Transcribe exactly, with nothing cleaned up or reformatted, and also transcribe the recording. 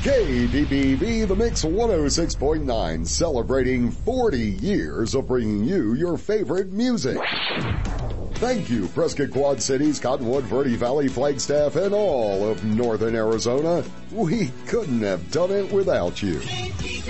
K D P V, The Mix one oh six point nine, celebrating forty years of bringing you your favorite music. Thank you, Prescott Quad Cities, Cottonwood, Verde Valley, Flagstaff, and all of northern Arizona. We couldn't have done it without you.